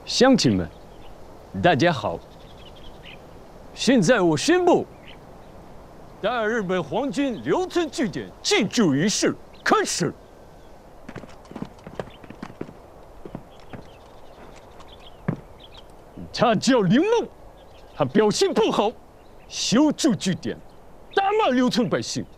乡亲们，大家好！现在我宣布，大日本皇军留村据点庆祝仪式开始。他叫铃木，他表现不好，修筑据点，打骂留村百姓，